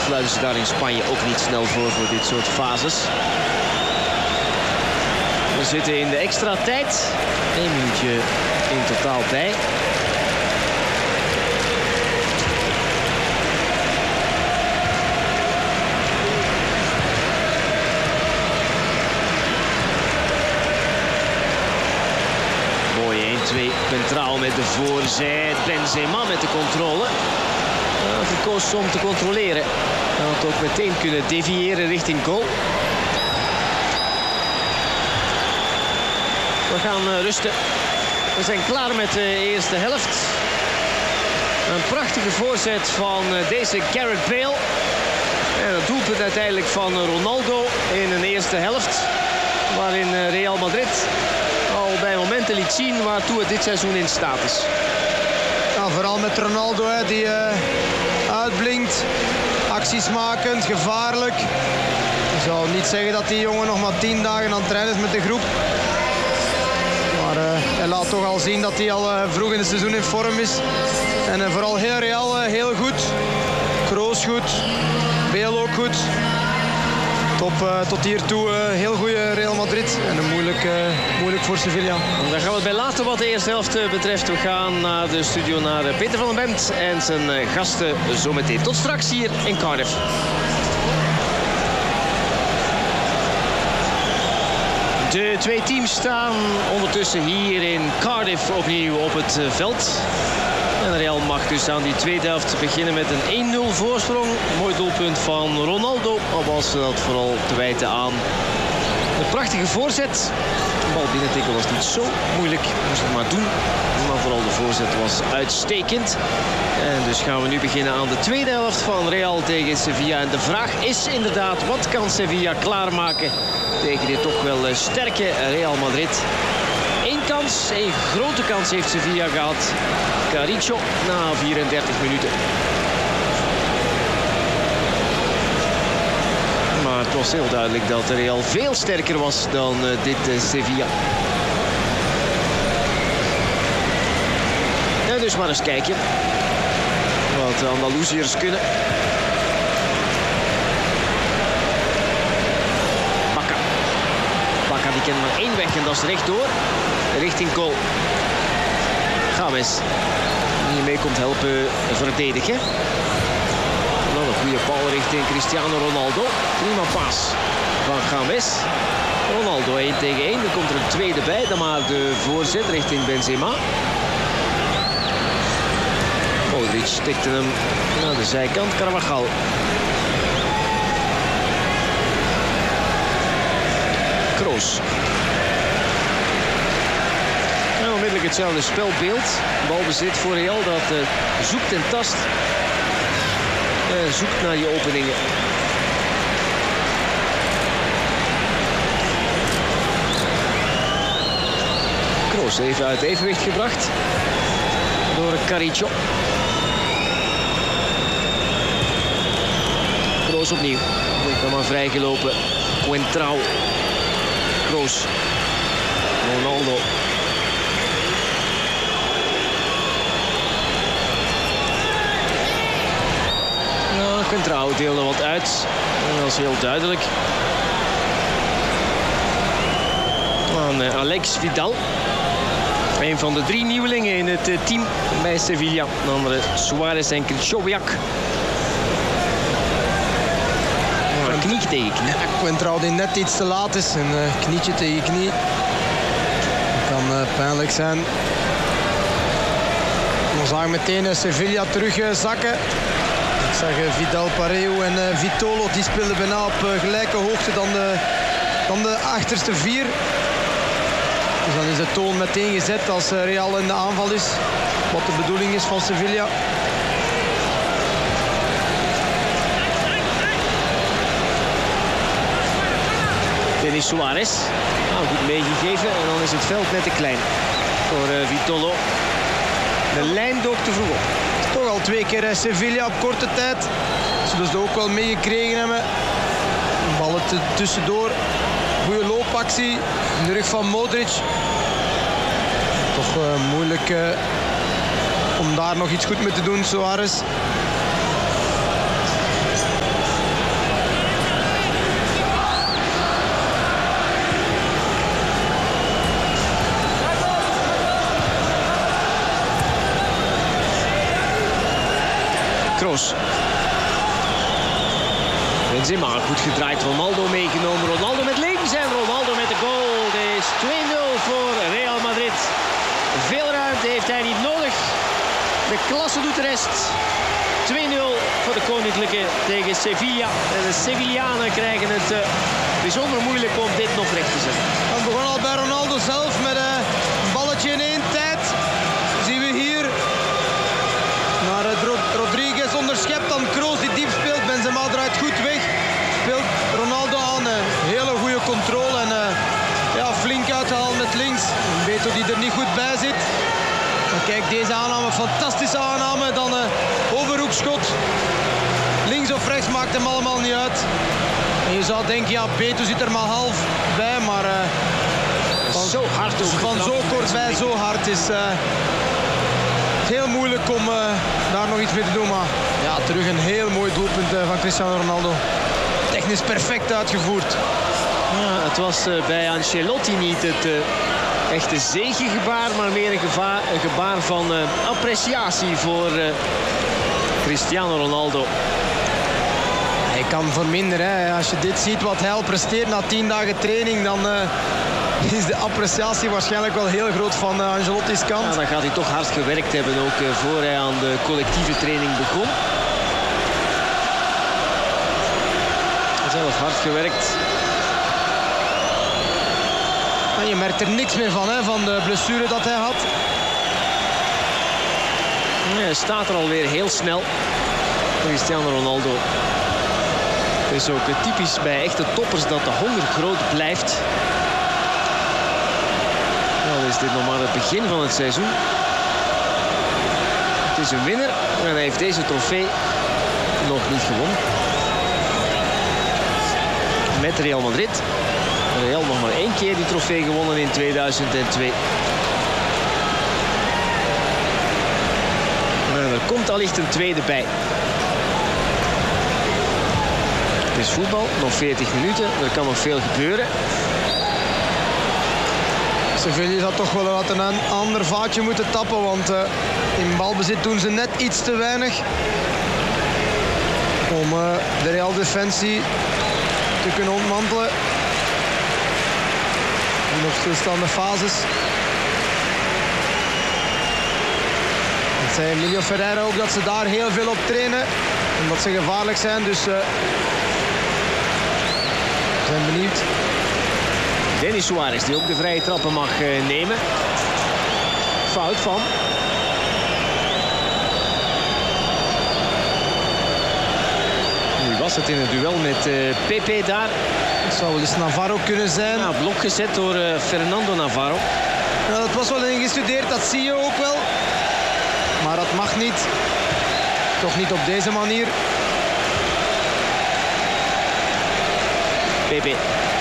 fluiten ze daar in Spanje ook niet snel voor dit soort fases. We zitten in de extra tijd. 1 minuutje in totaal bij. Ventraal met de voorzet. Benzema met de controle. Gekozen om te controleren. En had ook meteen kunnen deviëren richting goal. We gaan rusten. We zijn klaar met de eerste helft. Een prachtige voorzet van deze Gareth Bale. En het doelpunt uiteindelijk van Ronaldo in een eerste helft. Waarin Real Madrid al bij momenten liet zien waartoe het dit seizoen in staat is. Ja, vooral met Ronaldo die uitblinkt. Acties makend, gevaarlijk. Ik zou niet zeggen dat die jongen nog maar 10 dagen aan het trainen is met de groep. Maar hij laat toch al zien dat hij al vroeg in het seizoen in vorm is. En vooral heel Real heel goed. Kroos goed. Bale ook goed. Tot hiertoe heel goede Real Madrid. En een moeilijk voor Sevilla. Daar gaan we het bij laten wat de eerste helft betreft. We gaan naar de studio naar Peter van den Bent en zijn gasten zometeen. Tot straks hier in Cardiff. De twee teams staan ondertussen hier in Cardiff opnieuw op het veld. En Real mag dus aan die tweede helft beginnen met een 1-0 voorsprong. Mooi doelpunt van Ronaldo. Al was dat vooral te wijten aan de prachtige voorzet. De bal binnentikken was niet zo moeilijk. Moest het maar doen. Maar vooral de voorzet was uitstekend. En dus gaan we nu beginnen aan de tweede helft van Real tegen Sevilla. En de vraag is inderdaad, wat kan Sevilla klaarmaken tegen dit toch wel sterke Real Madrid? Eén grote kans heeft Sevilla gehad. Carrillo na 34 minuten. Maar het was heel duidelijk dat de Real veel sterker was dan dit Sevilla. En dus maar eens kijken wat de Andalusiërs kunnen. Bacca die kent maar één weg en dat is rechtdoor. Richting goal. James. Die mee komt helpen verdedigen. Nou, een goede bal richting Cristiano Ronaldo. Prima pas van James. Ronaldo 1 tegen 1. Er komt er een tweede bij. Dan maar de voorzet richting Benzema. Modric tikte hem naar de zijkant. Carvajal. Kroos. Onmiddellijk hetzelfde spelbeeld. Balbezit voor Real dat zoekt en tast. Zoekt naar die openingen. Kroos even uit evenwicht gebracht. Door Carrillo. Kroos opnieuw. Ik ben maar vrijgelopen. Coentrao. Kroos. Ronaldo. Coentrao deelde wat uit. Dat was heel duidelijk. Aan Alex Vidal. Een van de 3 nieuwelingen in het team bij Sevilla. De andere Suarez en Krychowiak. Knietje tegen knie. Ja, Coentrao die net iets te laat is. Een knietje tegen knie. Dat kan pijnlijk zijn. We zagen meteen Sevilla terugzakken. Ik zag Vidal, Pareo en Vitolo, die speelden bijna op gelijke hoogte dan de achterste 4. Dus dan is de toon meteen gezet als Real in de aanval is. Wat de bedoeling is van Sevilla. Denis Suarez. Nou, goed meegegeven. En dan is het veld net te klein voor Vitolo. De lijn dook te vroeg op. Toch al 2 keer Sevilla op korte tijd. Zullen ze ook wel meegekregen hebben. Ballen tussendoor. Goede loopactie. In de rug van Modric. Toch moeilijk om daar nog iets goed mee te doen, Suarez. Benzema goed gedraaid, Ronaldo meegenomen. Ronaldo met links en Ronaldo met de goal. Het is 2-0 voor Real Madrid. Veel ruimte heeft hij niet nodig. De klasse doet de rest. 2-0 voor de Koninklijke tegen Sevilla. En de Sevillanen krijgen het bijzonder moeilijk om dit nog recht te zetten. Het begon al bij Ronaldo zelf met een balletje in één tijd. Zien we hier. Maar Rodriguez onderschept dan Kroos die diep speelt. Benzema draait goed weg. Speelt Ronaldo aan. Hele goede controle en flink uitgehaald met links. Beto die er niet goed bij zit. Maar kijk, deze aanname, fantastische aanname. Dan overhoekschot. Links of rechts maakt hem allemaal niet uit. En je zou denken, ja, Beto zit er maar half bij. Maar zo hard van zo kort bij, zo hard is heel moeilijk om daar nog iets mee te doen. Maar ja, terug een heel mooi doelpunt van Cristiano Ronaldo. Technisch perfect uitgevoerd. Ja, het was bij Ancelotti niet het echte zegegebaar, maar meer een gebaar van appreciatie voor Cristiano Ronaldo. Hij kan voor minder. Hè. Als je dit ziet wat hij al presteert na 10 dagen training, dan is de appreciatie waarschijnlijk wel heel groot van Ancelotti's kant. Ja, dan gaat hij toch hard gewerkt hebben, ook voor hij aan de collectieve training begon. Zelf hard gewerkt. En je merkt er niks meer van, hè, van de blessure dat hij had. Ja, hij staat er alweer heel snel. Cristiano Ronaldo. Het is ook typisch bij echte toppers dat de honger groot blijft. Nou, is dit nog maar het begin van het seizoen. Het is een winnaar en hij heeft deze trofee nog niet gewonnen. Met Real Madrid. Real nog maar 1 keer die trofee gewonnen in 2002. En er komt allicht een tweede bij. Het is voetbal, nog 40 minuten. Er kan nog veel gebeuren. Sevilla had toch wel wat een ander vaatje moeten tappen. Want in balbezit doen ze net iets te weinig. Om de Real defensie te kunnen ontmantelen. En op stilstaande fases. Het zei Emilio Ferreira ook dat ze daar heel veel op trainen. Omdat ze gevaarlijk zijn. Dus we zijn benieuwd. Denis Suarez die ook de vrije trappen mag nemen. Fout van. Nu was het in het duel met Pepe daar. Het zou wel eens Navarro kunnen zijn. Ja, blok gezet door Fernando Navarro. Ja, dat was wel ingestudeerd, dat zie je ook wel. Maar dat mag niet. Toch niet op deze manier. Pepe.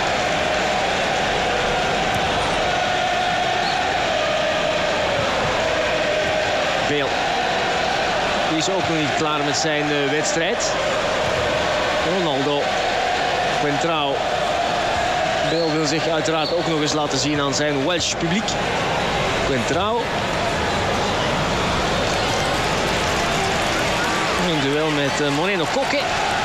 Bale. Die is ook nog niet klaar met zijn wedstrijd. Ronaldo. Quentrao. Bale wil zich uiteraard ook nog eens laten zien aan zijn Welsh publiek. Quentrao. Een duel met Moreno Koke.